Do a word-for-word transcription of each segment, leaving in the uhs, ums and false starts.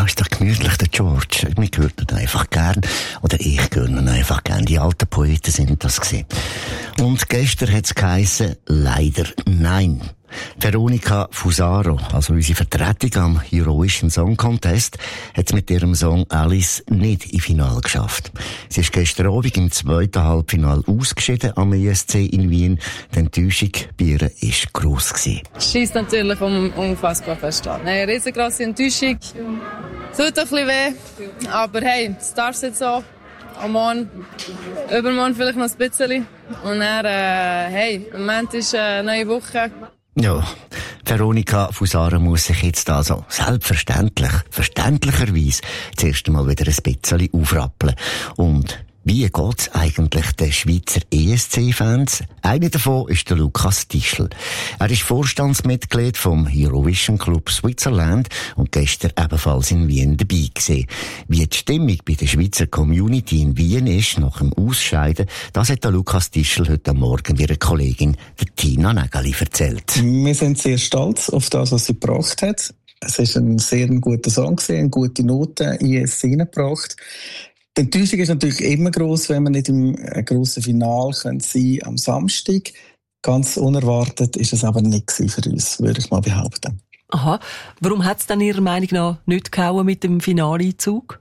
Ja, ist doch gemütlich, der George. Wir hören ihn einfach gern. Oder ich höre ihn einfach gern. Die alten Poeten sind das gewesen. Und gestern hat es geheissen, leider nein. Veronica Fusaro, also unsere Vertretung am Eurovision Song Contest, hat es mit ihrem Song Alice nicht im Finale geschafft. Sie ist gestern Abend im zweiten Halbfinale ausgeschieden am E S C in Wien. Die Enttäuschung bei ihr war gross gewesen. Schießt natürlich um, unfassbar fest an. Eine riesengroße Enttäuschung. Tut ein bisschen weh. Aber hey, das darf jetzt so. Am Morgen, übermorgen vielleicht noch ein bisschen. Und dann, äh, hey, im Moment ist eine neue Woche. Ja, Veronica Fusaro muss sich jetzt also selbstverständlich, verständlicherweise zuerst einmal wieder ein bisschen aufrappeln. Und wie geht's eigentlich den Schweizer E S C-Fans? Einer davon ist der Lukas Tischl. Er ist Vorstandsmitglied vom Eurovision Club Switzerland und gestern ebenfalls in Wien dabei gewesen. Wie die Stimmung bei der Schweizer Community in Wien ist nach dem Ausscheiden, das hat der Lukas Tischl heute Morgen ihrer Kollegin der Tina Nägeli erzählt. Wir sind sehr stolz auf das, was sie gebracht hat. Es ist ein sehr guter Song gewesen, eine gute Note in E S C gebracht. Die Enttäuschung ist natürlich immer gross, wenn wir nicht im grossen Finale sein können am Samstag. Ganz unerwartet ist es aber nicht für uns, würde ich mal behaupten. Aha. Warum hat es dann Ihrer Meinung nach nicht gehauen mit dem Finaleinzug?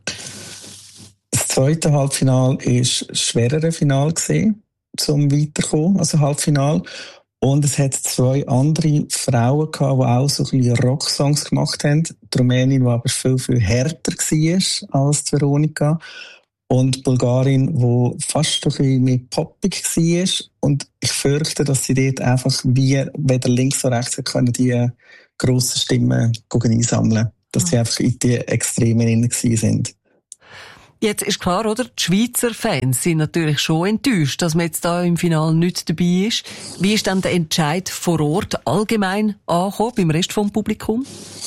Das zweite Halbfinale war ein schwereres Finale gewesen, zum Weiterkommen, also Halbfinale. Und es hat zwei andere Frauen gehabt, die auch so ein bisschen Rocksongs gemacht haben. Die Rumänin, die aber viel, viel härter war als die Veronica. Und die Bulgarin, die fast ein bisschen mehr poppig war. Und ich fürchte, dass sie dort einfach wie weder links noch rechts können, die grossen Stimmen einsammeln. Dass sie einfach in die Extremen drin sind. Jetzt ist klar, oder? Die Schweizer Fans sind natürlich schon enttäuscht, dass man jetzt da im Finale nicht dabei ist. Wie ist dann der Entscheid vor Ort allgemein angekommen, beim Rest vom Publikum?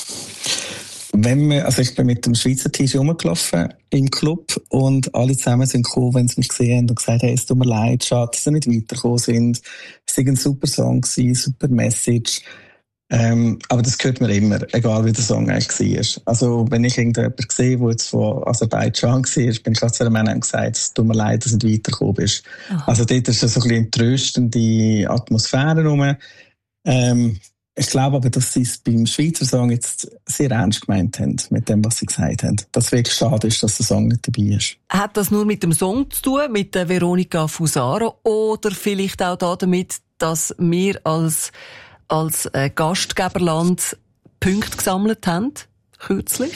Wenn wir, also ich bin mit dem Schweizer T-Shirt rumgelaufen im Club und alle zusammen sind gekommen, wenn sie mich gesehen haben und gesagt haben, hey, es tut mir leid, schade, dass sie nicht weitergekommen sind. Es war ein super Song, super Message. Ähm, aber das hört man immer, egal wie der Song eigentlich war. Also wenn ich irgendjemanden sehe, der jetzt von Aserbaidschan war, bin ich gerade zu einem Mann und gesagt, es tut mir leid, dass du nicht weitergekommen bist. Aha. Also dort ist so ein bisschen eine tröstende Atmosphäre rum. Ähm, Ich glaube aber, dass sie es beim Schweizer Song jetzt sehr ernst gemeint haben, mit dem, was sie gesagt haben. Dass es wirklich schade ist, dass der Song nicht dabei ist. Hat das nur mit dem Song zu tun, mit der Veronica Fusaro, oder vielleicht auch damit, dass wir als, als äh, Gastgeberland Punkte gesammelt haben, kürzlich?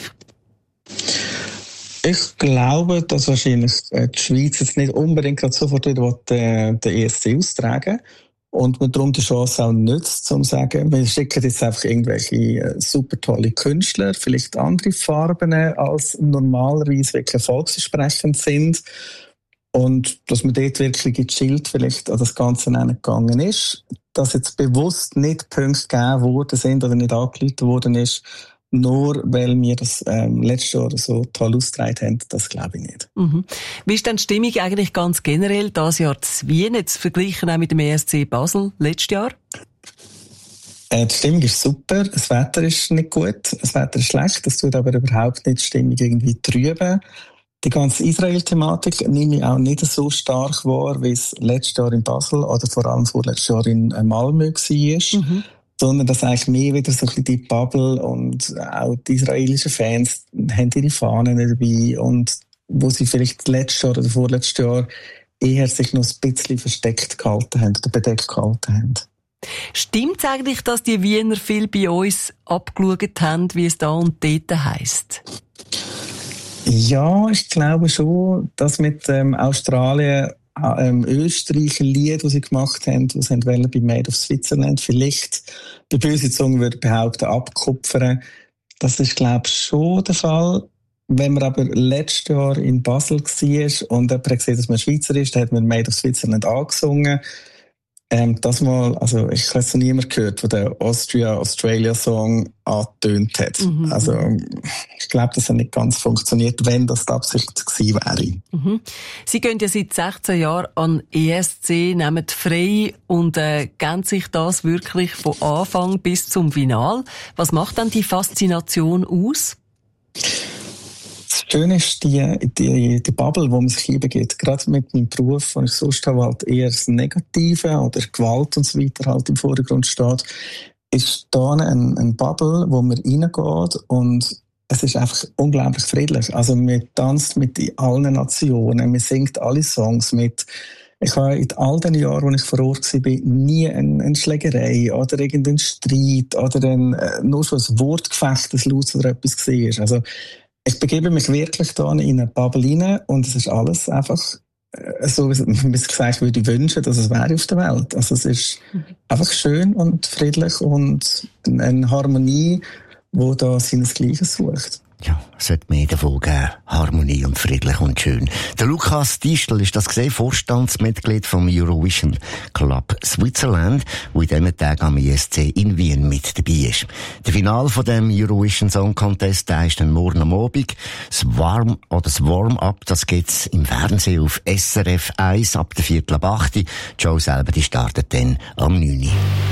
Ich glaube, dass wahrscheinlich die Schweiz jetzt nicht unbedingt gerade sofort wieder den, den E S C austragen will. Und man darum die Chance auch nutzt, um zu sagen, wir schicken jetzt einfach irgendwelche super tolle Künstler, vielleicht andere Farben als normalerweise wirklich erfolgsversprechend sind. Und dass man dort wirklich gechillt vielleicht an das Ganze gegangen ist. Dass jetzt bewusst nicht Punkte gegeben worden sind oder nicht angeläutet worden ist, nur weil wir das ähm, letztes Jahr so toll ausgetragen haben, das glaube ich nicht. Mhm. Wie ist denn die Stimmung eigentlich ganz generell dieses Jahr zu Wien, jetzt verglichen auch mit dem E S C Basel letztes Jahr? Äh, die Stimmung ist super, das Wetter ist nicht gut, das Wetter ist schlecht, das tut aber überhaupt nicht die Stimmung irgendwie trüben. Die ganze Israel-Thematik nehme ich auch nicht so stark wahr, wie es letztes Jahr in Basel oder vor allem vorletztes Jahr in Malmö war. Mhm. Sondern dass eigentlich mehr wieder so ein bisschen die Bubble und auch die israelischen Fans haben ihre Fahnen dabei und wo sie vielleicht letztes Jahr oder vorletztes Jahr eher sich noch ein bisschen versteckt gehalten haben oder bedeckt gehalten haben. Stimmt es eigentlich, dass die Wiener viel bei uns abgeschaut haben, wie es da und dort heisst? Ja, ich glaube schon, dass mit ähm, Australien Ähm, Österreich ein Lied, das sie gemacht haben, das sie wollen bei Made of Switzerland, vielleicht der böse Zunge würde behaupten, abkupfern. Das ist, glaube ich, schon der Fall. Wenn man aber letztes Jahr in Basel war und jemand gesehen, dass man Schweizer ist, dann hat man Made of Switzerland angesungen. Ähm, das mal, also ich habe es noch niemand gehört, der den Austria-Australia-Song angetönt hat. Mhm. Also ich glaube, das hat nicht ganz funktioniert, wenn das die Absicht gewesen wäre. Mhm. Sie gehen ja seit sechzehn Jahren an E S C, nehmen frei und äh, geben sich das wirklich von Anfang bis zum Final. Was macht dann die Faszination aus? Schön ist die, die, die Bubble, die man sich hinbegibt. Gerade mit meinem Beruf, wo ich sonst habe, halt eher das Negative oder Gewalt und so weiter halt im Vordergrund steht, ist da ein, ein Bubble, wo man reingeht und es ist einfach unglaublich friedlich. Also man tanzt mit allen Nationen, man singt alle Songs mit. Ich habe in all den Jahren, wo ich vor Ort war, nie eine, eine Schlägerei oder irgendeinen Streit oder ein, nur so ein Wortgefecht, ein lautes oder etwas gesehen. Also ich begebe mich wirklich da in eine Bubble rein und es ist alles einfach so, wie man gesagt würde, wünschen, dass es wäre auf der Welt. Also es ist einfach schön und friedlich und eine Harmonie, die da seinesgleichen sucht. Ja, es sollte mehr davon geben. Harmonie und friedlich und schön. Der Lukas Distel ist das gesehen, Vorstandsmitglied vom Eurovision Club Switzerland, wo in diesen Tagen am I S C in Wien mit dabei ist. Der Final von dem Eurovision Song Contest, der ist dann morgen am Abend. Das Warm oder das Warm-up, das gibt's im Fernsehen auf S R F eins ab der Viertel ab acht. Die Show selber, die startet dann am neun Uhr.